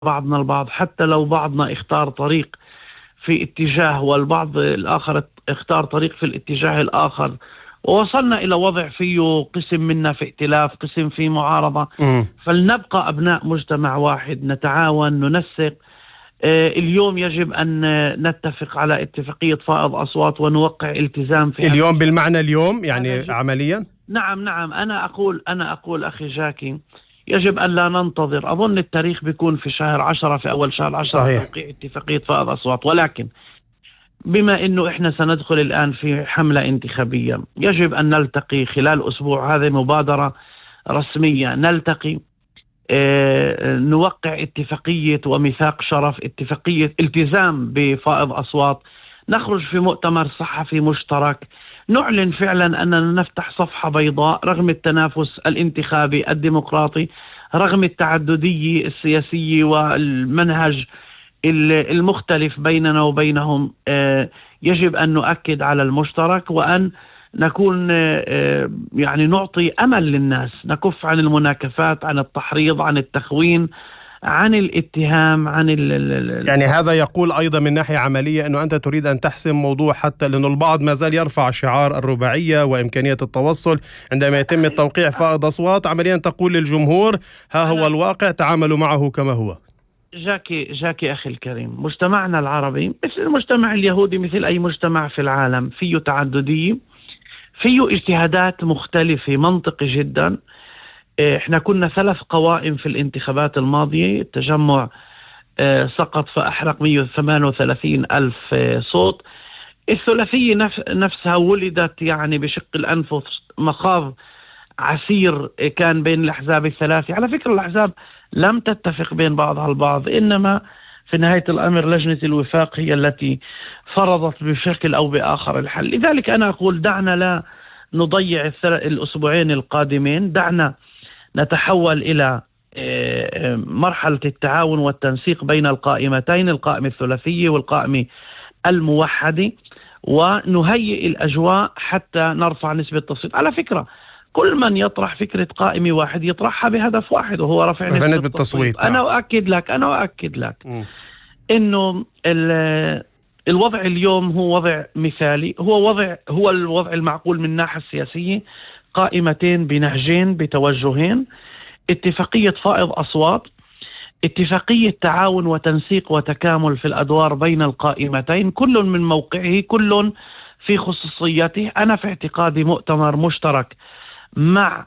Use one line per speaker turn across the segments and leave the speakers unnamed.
بعضنا البعض، حتى لو بعضنا اختار طريق في اتجاه والبعض الآخر اختار طريق في الاتجاه الآخر، ووصلنا إلى وضع فيه قسم منا في ائتلاف، قسم في معارضة. فلنبقى أبناء مجتمع واحد، نتعاون، ننسق. اليوم يجب أن نتفق على اتفاقية فائض أصوات ونوقع التزام في
اليوم بالمعنى اليوم يعني عمليا.
نعم أنا أقول أخي جاكي، يجب أن لا ننتظر. أظن التاريخ بيكون في شهر 10، في أول شهر 10
صحيح.
توقيع اتفاقية فائض أصوات، ولكن بما أنه إحنا سندخل الآن في حملة انتخابية، يجب أن نلتقي خلال أسبوع، هذه مبادرة رسمية، نلتقي نوقع اتفاقية وميثاق شرف، اتفاقية التزام بفائض أصوات، نخرج في مؤتمر صحفي مشترك، نعلن فعلا أننا نفتح صفحة بيضاء رغم التنافس الانتخابي الديمقراطي، رغم التعددية السياسية والمنهج المختلف بيننا وبينهم. يجب أن نؤكد على المشترك، وأن نكون يعني نعطي أمل للناس، نكف عن المناكفات، عن التحريض، عن التخوين، عن الاتهام، عن
يعني هذا يقول أيضا من ناحية عملية أنه أنت تريد أن تحسم موضوع، حتى لأنه البعض ما زال يرفع شعار الرباعية وإمكانية التوصل. عندما يتم التوقيع فائض أصوات عمليا تقول للجمهور ها هو الواقع، تعاملوا معه كما هو.
جاكي أخي الكريم، مجتمعنا العربي مثل المجتمع اليهودي، مثل أي مجتمع في العالم، فيه تعددية، فيه اجتهادات مختلفة، منطقي جدا. احنا كنا 3 قوائم في الانتخابات الماضية، التجمع سقط فأحرق 138 ألف صوت. الثلاثية نفسها ولدت يعني بشق الأنفس، مخاض عسير كان بين الأحزاب الثلاثة. على فكرة الأحزاب لم تتفق بين بعضها البعض، إنما في نهاية الأمر لجنة الوفاق هي التي فرضت بشكل أو بآخر الحل. لذلك أنا أقول دعنا لا نضيع الأسبوعين القادمين، دعنا نتحول إلى مرحلة التعاون والتنسيق بين القائمتين، القائمة الثلاثية والقائمة الموحدة، ونهيئ الأجواء حتى نرفع نسبة التصويت. على فكرة كل من يطرح فكرة قائمة واحد يطرحها بهدف واحد، وهو رفع نسبة التصويت. أنا أؤكد لك إنه الوضع اليوم هو وضع مثالي، هو الوضع المعقول من الناحية السياسية. قائمتين بنهجين بتوجهين، اتفاقية فائض أصوات، اتفاقية تعاون وتنسيق وتكامل في الأدوار بين القائمتين، كل من موقعه، كل في خصوصيته. أنا في اعتقادي مؤتمر مشترك مع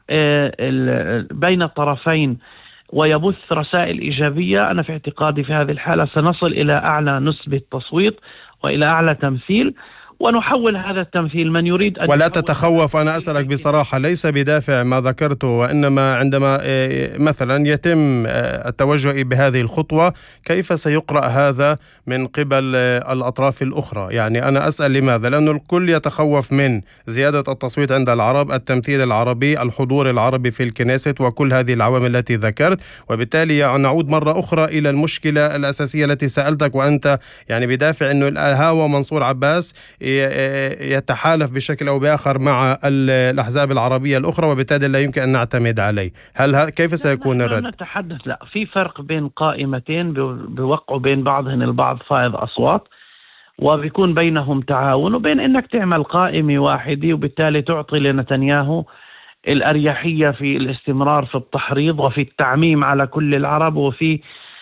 بين الطرفين ويبث رسائل إيجابية. أنا في اعتقادي في هذه الحالة سنصل إلى أعلى نسبة تصويت وإلى أعلى تمثيل، ونحول هذا التمثيل من يريد أن
ولا تتخوف. أنا أسألك بصراحة ليس بدافع ما ذكرته، وإنما عندما مثلا يتم التوجه بهذه الخطوة كيف سيقرأ هذا من قبل الأطراف الأخرى؟ يعني أنا أسأل لماذا؟ لأن الكل يتخوف من زيادة التصويت عند العرب، التمثيل العربي، الحضور العربي في الكنيست، وكل هذه العوامل التي ذكرت. وبالتالي نعود مرة أخرى إلى المشكلة الأساسية التي سألتك، وأنت يعني بدافع أنه الهاوى منصور عباس يتحالف بشكل أو بآخر مع الأحزاب العربية الأخرى، وبالتالي لا يمكن أن نعتمد عليه. كيف سيكون الرد؟
نتحدث في فرق بين قائمتين بيوقعوا بين بعضهن البعض فائض أصوات وبيكون بينهم تعاون، وبين أنك تعمل قائمة واحدة وبالتالي تعطي لنتنياهو الأريحية في الاستمرار في التحريض وفي التعميم على كل العرب، وفي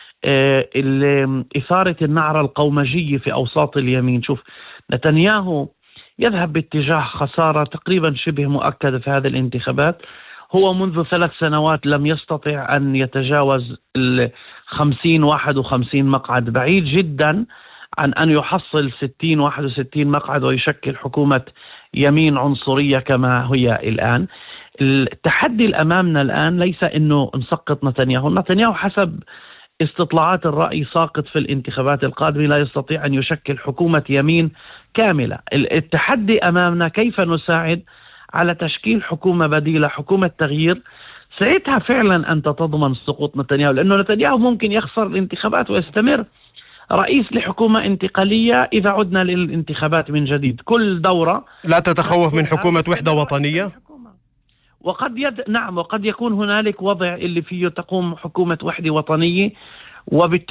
إثارة النعرة القومجية في أوساط اليمين. شوف، نتنياهو يذهب باتجاه خسارة تقريبا شبه مؤكدة في هذه الانتخابات. هو منذ 3 سنوات لم يستطع أن يتجاوز 50-51 مقعد، بعيد جدا عن أن يحصل 60-61 مقعد ويشكل حكومة يمين عنصرية كما هي الآن. التحدي الأمامنا الآن ليس أنه نسقط نتنياهو حسب استطلاعات الرأي ساقط في الانتخابات القادمة، لا يستطيع أن يشكل حكومة يمين كاملة. التحدي أمامنا كيف نساعد على تشكيل حكومة بديلة، حكومة تغيير، ساعتها فعلا أنت تضمن سقوط نتنياهو، لأنه نتنياهو ممكن يخسر الانتخابات ويستمر رئيس لحكومة انتقالية إذا عدنا للانتخابات من جديد كل دورة.
لا تتخوف من حكومة وحدة وطنية؟
وقد وقد يكون هنالك وضع اللي فيه تقوم حكومة وحدة وطنية وبالتالي